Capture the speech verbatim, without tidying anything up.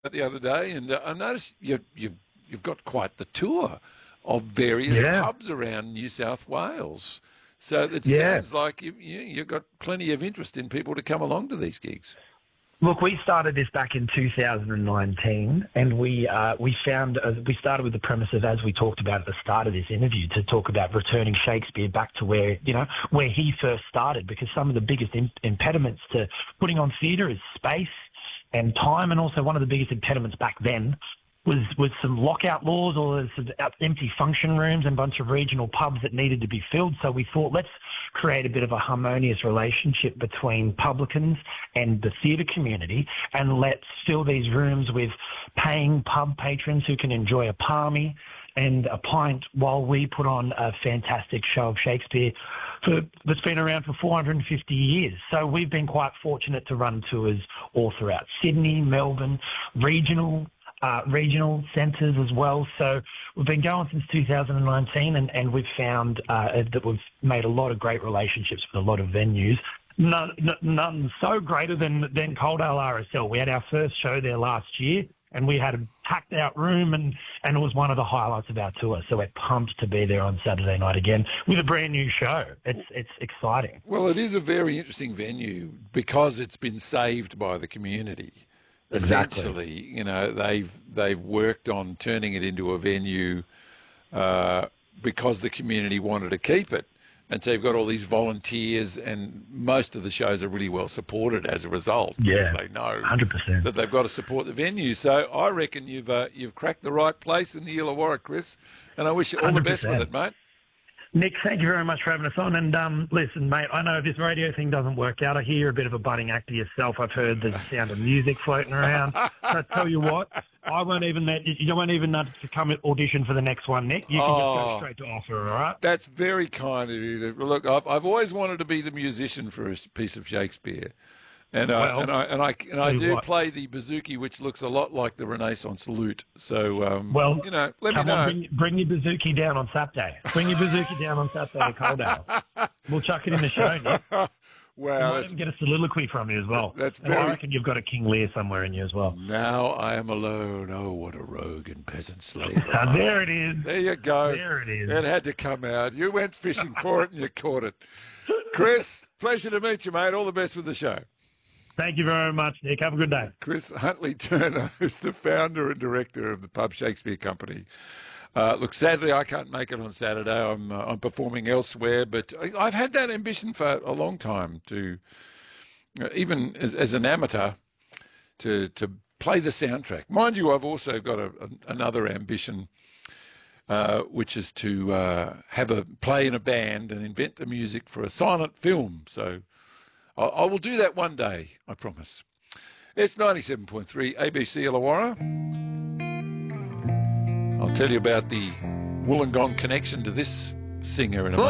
the other day, and uh, I noticed you, you've you've got quite the tour of various Yeah. pubs around New South Wales. So it Yeah. sounds like you, you you've got plenty of interest in people to come along to these gigs. Look, we started this back in two thousand nineteen, and we uh, we found uh, we started with the premise of, as we talked about at the start of this interview, to talk about returning Shakespeare back to where you know where he first started, because some of the biggest im- impediments to putting on theatre is space and time, and also one of the biggest impediments back then was was some lockout laws, or some empty function rooms and a bunch of regional pubs that needed to be filled. So we thought, let's create a bit of a harmonious relationship between publicans and the theatre community, and let's fill these rooms with paying pub patrons who can enjoy a palmy and a pint while we put on a fantastic show of Shakespeare for, that's been around for four hundred fifty years. So we've been quite fortunate to run tours all throughout Sydney, Melbourne, regional Uh, regional centres as well. So we've been going since two thousand nineteen, and, and we've found uh, that we've made a lot of great relationships with a lot of venues. None, none so greater than, than Coaldale R S L. We had our first show there last year, and we had a packed out room, and, and it was one of the highlights of our tour. So we're pumped to be there on Saturday night again with a brand new show. It's, it's exciting. Well, it is a very interesting venue because it's been saved by the community. Exactly. Essentially, you know, they've they've worked on turning it into a venue uh, because the community wanted to keep it, and so you've got all these volunteers, and most of the shows are really well supported as a result. Yeah, because they know one hundred percent. that they've got to support the venue. So I reckon you've uh, you've cracked the right place in the Illawarra, Chris, and I wish you all the best with it, mate. Nick, thank you very much for having us on. And um, listen, mate, I know if this radio thing doesn't work out, I hear you're a bit of a budding actor yourself. I've heard the sound of music floating around. So I tell you what, I won't even you won't even have to come audition for the next one, Nick. You can oh, just go straight to offer, all right? That's very kind of you. Look, I've, I've always wanted to be the musician for a piece of Shakespeare. And, well, I, and I and I and I do what. play the bouzouki, which looks a lot like the Renaissance lute. So, um, well, you know, let come me know. On, bring, bring your bouzouki down on Saturday. Bring your bouzouki down on Saturday at Coaldale. We'll chuck it in the show, Nick. Wow, might even get a soliloquy from you as well. That's and very. I reckon you've got a King Lear somewhere in you as well. Now I am alone. Oh, what a rogue and peasant slave! And there it is. There you go. There it is. It had to come out. You went fishing for it and you caught it. Chris, pleasure to meet you, mate. All the best with the show. Thank you very much, Nick. Have a good day. Chris Huntley Turner, who's the founder and director of the Pub Shakespeare Company. Uh, look, sadly, I can't make it on Saturday. I'm uh, I'm performing elsewhere, but I, I've had that ambition for a long time to, uh, even as, as an amateur, to to play the soundtrack. Mind you, I've also got a, a, another ambition, uh, which is to uh, have a play in a band and invent the music for a silent film. So I, I will do that one day, I promise. It's ninety-seven point three A B C Illawarra. I'll tell you about the Wollongong connection to this singer in a moment.